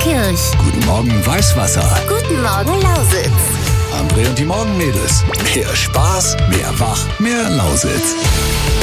Feldkirch. Guten Morgen Weißwasser. Guten Morgen Lausitz. André und die Morgenmädels. Mehr Spaß, mehr Wach, mehr Lausitz.